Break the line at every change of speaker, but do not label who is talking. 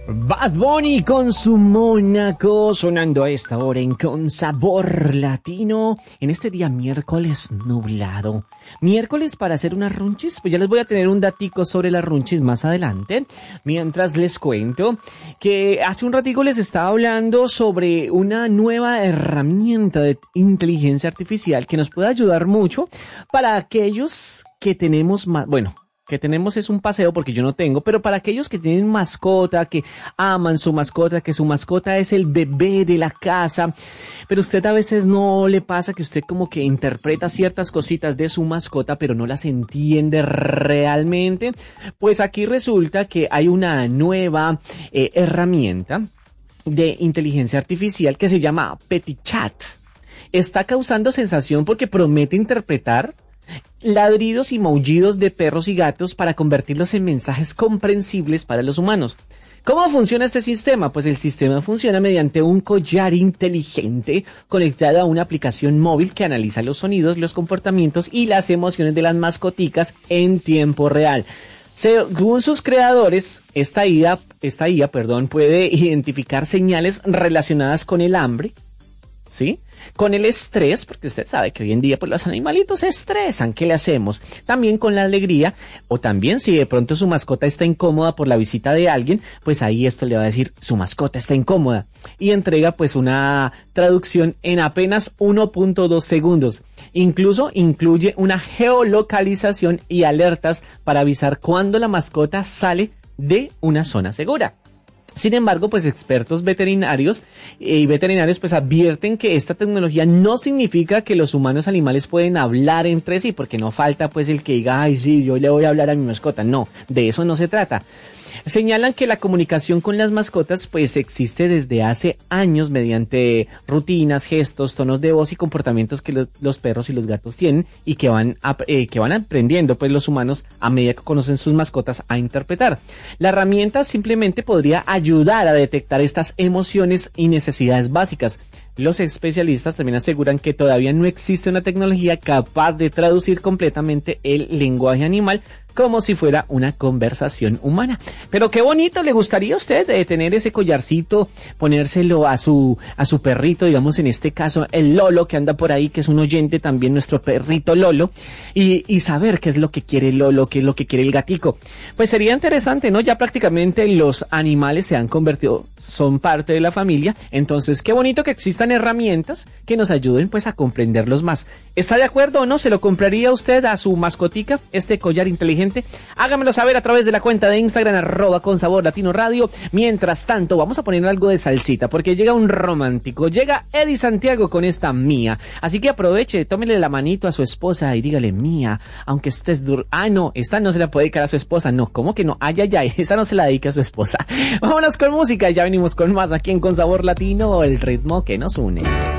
Bad Bunny con su Mónaco sonando a esta hora en Con Sabor Latino en este día miércoles nublado. Miércoles para hacer unas runchis, pues ya les voy a tener un datico sobre las runchis más adelante. Mientras les cuento que hace un ratico les estaba hablando sobre una nueva herramienta de inteligencia artificial que nos puede ayudar mucho para aquellos que tenemos más, que tenemos es un paseo porque yo no tengo, pero para aquellos que tienen mascota, que aman su mascota, que su mascota es el bebé de la casa, pero usted a veces no le pasa que usted como que interpreta ciertas cositas de su mascota, pero no las entiende realmente, pues aquí resulta que hay una nueva herramienta de inteligencia artificial que se llama PetiChat. Está causando sensación porque promete interpretar ladridos y maullidos de perros y gatos para convertirlos en mensajes comprensibles para los humanos. ¿Cómo funciona este sistema? Pues el sistema funciona mediante un collar inteligente conectado a una aplicación móvil que analiza los sonidos, los comportamientos y las emociones de las mascoticas en tiempo real. Según sus creadores, esta IA puede identificar señales relacionadas con el hambre, ¿sí? Con el estrés, porque usted sabe que hoy en día pues los animalitos se estresan, ¿qué le hacemos? También con la alegría, o también si de pronto su mascota está incómoda por la visita de alguien, pues ahí esto le va a decir, su mascota está incómoda, y entrega pues una traducción en apenas 1.2 segundos. Incluso incluye una geolocalización y alertas para avisar cuando la mascota sale de una zona segura. Sin embargo, pues expertos veterinarios pues advierten que esta tecnología no significa que los humanos animales pueden hablar entre sí, porque no falta pues el que diga, ay sí, yo le voy a hablar a mi mascota. No, de eso no se trata. Señalan que la comunicación con las mascotas pues existe desde hace años mediante rutinas, gestos, tonos de voz y comportamientos que los perros y los gatos tienen y que van aprendiendo pues los humanos a medida que conocen sus mascotas a interpretar. La herramienta simplemente podría ayudar a detectar estas emociones y necesidades básicas. Los especialistas también aseguran que todavía no existe una tecnología capaz de traducir completamente el lenguaje animal como si fuera una conversación humana. Pero qué bonito, ¿le gustaría a usted tener ese collarcito, ponérselo a su perrito, digamos en este caso el Lolo que anda por ahí, que es un oyente también, nuestro perrito Lolo, y saber qué es lo que quiere Lolo, qué es lo que quiere el gatico? Pues sería interesante, ¿no? Ya prácticamente los animales se han convertido, son parte de la familia, entonces qué bonito que existan herramientas que nos ayuden pues a comprenderlos más. ¿Está de acuerdo o no? ¿Se lo compraría usted a su mascotica, este collar inteligente? Hágamelo saber a través de la cuenta de Instagram @ConSaborLatinoRadio. Mientras tanto, vamos a poner algo de salsita porque llega un romántico, llega Eddie Santiago con esta Mía. Así que aproveche, tómele la manito a su esposa y dígale Mía, aunque estés no, esta no se la puede dedicar a su esposa. No, ¿cómo que no? Ay, esa no se la dedica a su esposa. Vámonos con música, ya venimos con más aquí en Con Sabor Latino, el ritmo que nos une.